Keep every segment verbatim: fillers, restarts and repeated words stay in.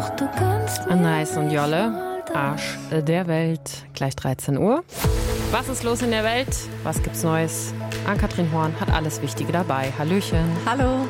Doch du kannst mir Nice und Jolle, Arsch der Welt, gleich dreizehn Uhr. Was ist los in der Welt? Was gibt's Neues? Ann-Kathrin Horn hat alles Wichtige dabei. Hallöchen. Hallo.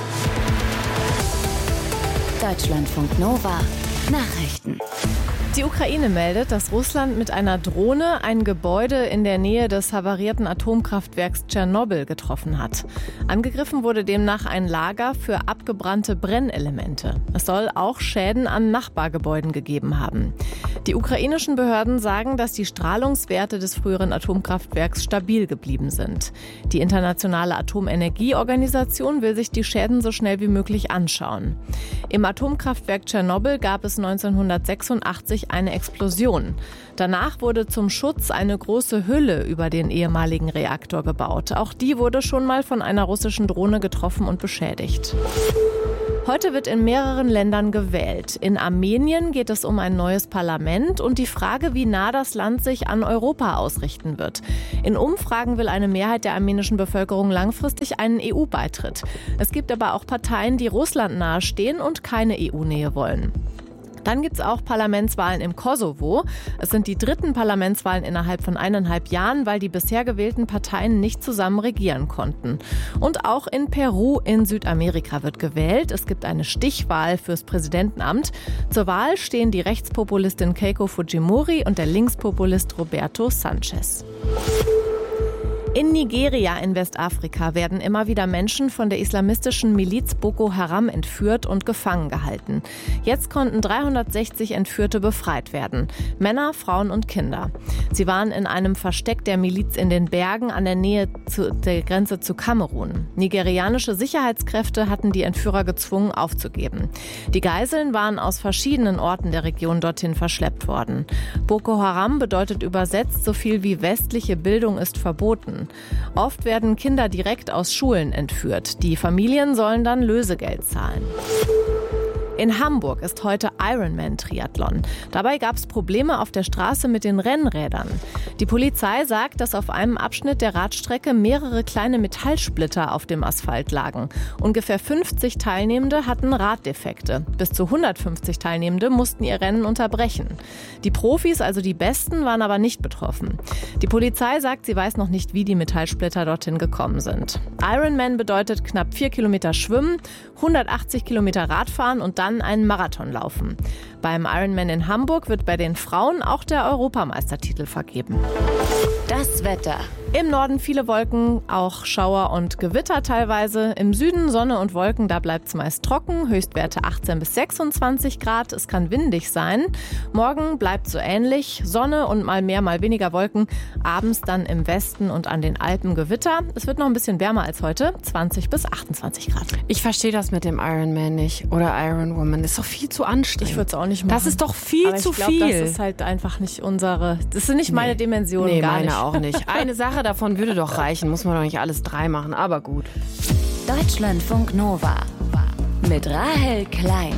Deutschlandfunk Nova Nachrichten. Die Ukraine meldet, dass Russland mit einer Drohne ein Gebäude in der Nähe des havarierten Atomkraftwerks Tschernobyl getroffen hat. Angegriffen wurde demnach ein Lager für abgebrannte Brennelemente. Es soll auch Schäden an Nachbargebäuden gegeben haben. Die ukrainischen Behörden sagen, dass die Strahlungswerte des früheren Atomkraftwerks stabil geblieben sind. Die Internationale Atomenergieorganisation will sich die Schäden so schnell wie möglich anschauen. Im Atomkraftwerk Tschernobyl gab es neunzehnhundertsechsundachtzig eine Explosion. Danach wurde zum Schutz eine große Hülle über den ehemaligen Reaktor gebaut. Auch die wurde schon mal von einer russischen Drohne getroffen und beschädigt. Heute wird in mehreren Ländern gewählt. In Armenien geht es um ein neues Parlament und die Frage, wie nah das Land sich an Europa ausrichten wird. In Umfragen will eine Mehrheit der armenischen Bevölkerung langfristig einen E U-Beitritt. Es gibt aber auch Parteien, die Russland nahestehen und keine E U-Nähe wollen. Dann gibt es auch Parlamentswahlen im Kosovo. Es sind die dritten Parlamentswahlen innerhalb von eineinhalb Jahren, weil die bisher gewählten Parteien nicht zusammen regieren konnten. Und auch in Peru in Südamerika wird gewählt. Es gibt eine Stichwahl fürs Präsidentenamt. Zur Wahl stehen die Rechtspopulistin Keiko Fujimori und der Linkspopulist Roberto Sanchez. In Nigeria in Westafrika werden immer wieder Menschen von der islamistischen Miliz Boko Haram entführt und gefangen gehalten. Jetzt konnten dreihundertsechzig Entführte befreit werden. Männer, Frauen und Kinder. Sie waren in einem Versteck der Miliz in den Bergen an der Nähe zu der Grenze zu Kamerun. Nigerianische Sicherheitskräfte hatten die Entführer gezwungen aufzugeben. Die Geiseln waren aus verschiedenen Orten der Region dorthin verschleppt worden. Boko Haram bedeutet übersetzt so viel wie westliche Bildung ist verboten. Oft werden Kinder direkt aus Schulen entführt. Die Familien sollen dann Lösegeld zahlen. In Hamburg ist heute Ironman-Triathlon. Dabei gab es Probleme auf der Straße mit den Rennrädern. Die Polizei sagt, dass auf einem Abschnitt der Radstrecke mehrere kleine Metallsplitter auf dem Asphalt lagen. Ungefähr fünfzig Teilnehmende hatten Raddefekte. Bis zu hundertfünfzig Teilnehmende mussten ihr Rennen unterbrechen. Die Profis, also die Besten, waren aber nicht betroffen. Die Polizei sagt, sie weiß noch nicht, wie die Metallsplitter dorthin gekommen sind. Ironman bedeutet knapp vier Kilometer Schwimmen, hundertachtzig Kilometer Radfahren und dann einen Marathon laufen. Beim Ironman in Hamburg wird bei den Frauen auch der Europameistertitel vergeben. Das Wetter. Im Norden viele Wolken, auch Schauer und Gewitter teilweise. Im Süden Sonne und Wolken, da bleibt es meist trocken. Höchstwerte achtzehn bis sechsundzwanzig Grad. Es kann windig sein. Morgen bleibt so ähnlich. Sonne und mal mehr, mal weniger Wolken. Abends dann im Westen und an den Alpen Gewitter. Es wird noch ein bisschen wärmer als heute. zwanzig bis achtundzwanzig Grad. Ich verstehe das mit dem Ironman nicht. Oder Iron Woman. Das ist doch viel zu anstrengend. Ich würde es auch nicht machen. Das ist doch viel Aber zu ich glaub, viel. Das ist halt einfach nicht unsere, das sind nicht meine Nee. Dimensionen. Nee, gar meine nicht. auch nicht. Eine Sache davon würde doch reichen. Muss man doch nicht alles drei machen, aber gut. Deutschlandfunk Nova mit Rahel Klein.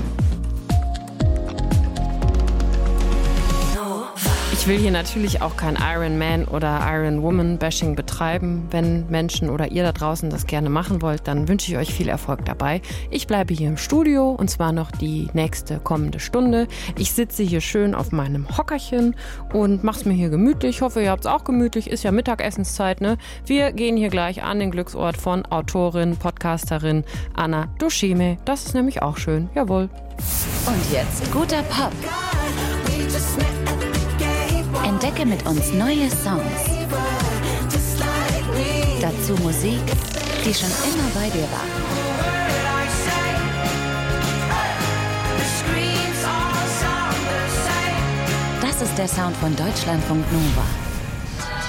Ich will hier natürlich auch kein Iron Man oder Iron Woman Bashing betreiben. Wenn Menschen oder ihr da draußen das gerne machen wollt, dann wünsche ich euch viel Erfolg dabei. Ich bleibe hier im Studio und zwar noch die nächste kommende Stunde. Ich sitze hier schön auf meinem Hockerchen und mach's mir hier gemütlich. Ich hoffe, ihr habt's auch gemütlich. Ist ja Mittagessenszeit, ne? Wir gehen hier gleich an den Glücksort von Autorin, Podcasterin Anna Dushime. Das ist nämlich auch schön. Jawohl. Und jetzt guter Pop. Entdecke mit uns neue Songs. Dazu Musik, die schon immer bei dir war. Das ist der Sound von Deutschlandfunk Nova.